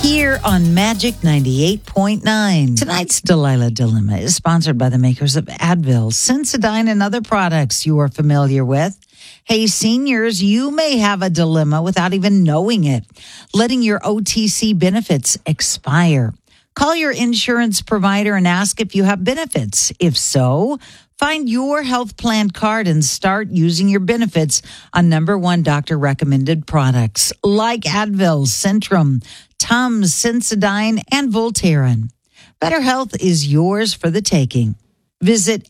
here on Magic 98.9. Tonight's Delilah Dilemma is sponsored by the makers of Advil, Sensodyne, and other products you are familiar with. Hey, seniors, you may have a dilemma without even knowing it, letting your OTC benefits expire. Call your insurance provider and ask if you have benefits. If so, find your health plan card and start using your benefits on number one doctor-recommended products like Advil, Centrum, Tums, Sensodyne, and Voltaren. Better health is yours for the taking. Visit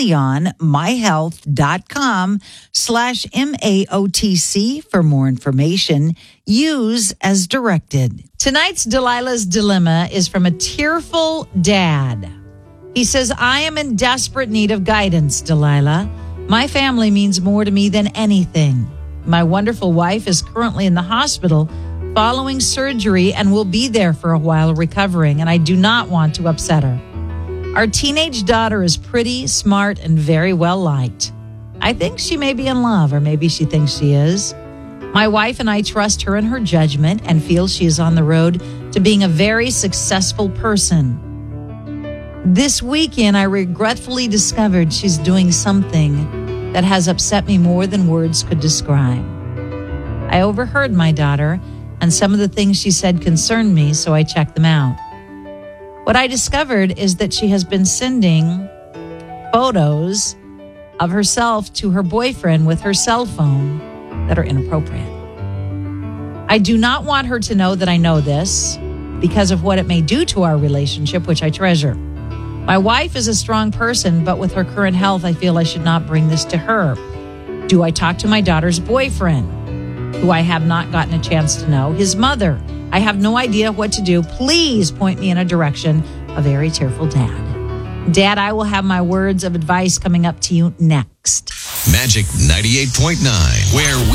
HaleyonMyHealth.com/MAOTC for more information. Use as directed. Tonight's Delilah's Dilemma is from a tearful dad. He says, I am in desperate need of guidance, Delilah. My family means more to me than anything. My wonderful wife is currently in the hospital following surgery and will be there for a while recovering, and I do not want to upset her. Our teenage daughter is pretty, smart, and very well liked. I think she may be in love, or maybe she thinks she is. My wife and I trust her in her judgment and feel she is on the road to being a very successful person. This weekend, I regretfully discovered she's doing something that has upset me more than words could describe. I overheard my daughter, and some of the things she said concerned me, so I checked them out. What I discovered is that she has been sending photos of herself to her boyfriend with her cell phone that are inappropriate. I do not want her to know that I know this because of what it may do to our relationship, which I treasure. My wife is a strong person, but with her current health, I feel I should not bring this to her. Do I talk to my daughter's boyfriend, who I have not gotten a chance to know, his mother? I have no idea what to do. Please point me in a direction. A very tearful dad. Dad, I will have my words of advice coming up to you next. Magic 98.9, where we